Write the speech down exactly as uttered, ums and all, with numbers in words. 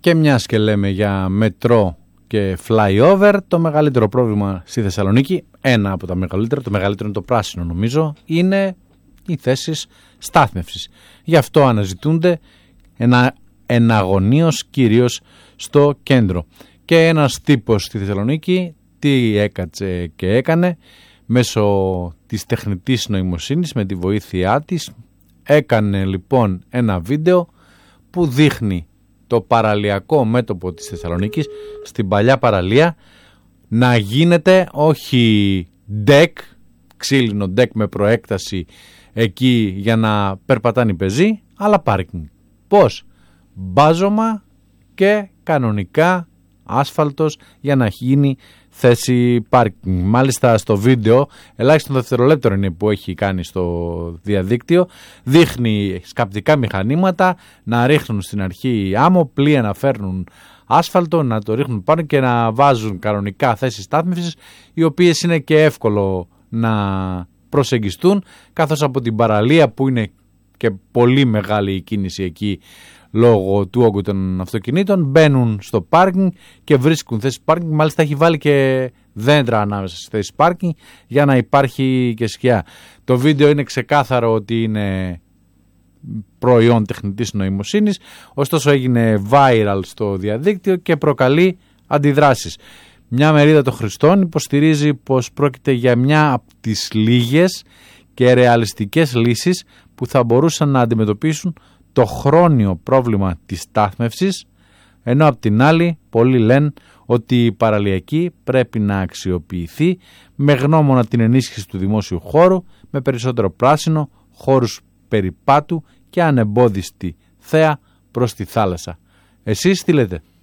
Και μιας και λέμε για μετρό και flyover, το μεγαλύτερο πρόβλημα στη Θεσσαλονίκη, ένα από τα μεγαλύτερα, το μεγαλύτερο είναι το πράσινο νομίζω, είναι οι θέσεις στάθμευσης. Γι' αυτό αναζητούνται ένα εναγωνίως κυρίως στο κέντρο. Και ένας τύπος στη Θεσσαλονίκη τι έκατσε και έκανε μέσω της τεχνητής νοημοσύνης, με τη βοήθειά της, έκανε λοιπόν ένα βίντεο που δείχνει το παραλιακό μέτωπο της Θεσσαλονίκης, στην παλιά παραλία, να γίνεται όχι deck, ξύλινο deck με προέκταση εκεί για να περπατάνε οι πεζοί, αλλά πάρκινγκ. Πώς? Μπάζωμα και κανονικά άσφαλτος για να γίνει θέση πάρκινγκ. Μάλιστα στο βίντεο, ελάχιστον δευτερολέπτο είναι που έχει κάνει στο διαδίκτυο, δείχνει σκαπτικά μηχανήματα να ρίχνουν στην αρχή άμμο, πλοία να φέρνουν άσφαλτο, να το ρίχνουν πάνω και να βάζουν κανονικά θέσεις στάθμευσης, οι οποίες είναι και εύκολο να προσεγγιστούν, καθώς από την παραλία που είναι και πολύ μεγάλη η κίνηση εκεί λόγω του όγκου των αυτοκινήτων, μπαίνουν στο πάρκινγκ και βρίσκουν θέσεις πάρκινγκ. Μάλιστα έχει βάλει και δέντρα ανάμεσα στις θέσεις πάρκινγκ για να υπάρχει και σκιά. Το βίντεο είναι ξεκάθαρο ότι είναι προϊόν τεχνητής νοημοσύνης, ωστόσο έγινε viral στο διαδίκτυο και προκαλεί αντιδράσεις. Μια μερίδα των χρηστών υποστηρίζει πως πρόκειται για μια από τις λίγες και ρεαλιστικές λύσεις που θα μπορούσαν να αντιμετωπίσουν το χρόνιο πρόβλημα της στάθμευσης, ενώ απ' την άλλη πολλοί λένε ότι η παραλιακή πρέπει να αξιοποιηθεί με γνώμονα την ενίσχυση του δημόσιου χώρου, με περισσότερο πράσινο, χώρους περιπάτου και ανεμπόδιστη θέα προς τη θάλασσα. Εσείς τι λέτε?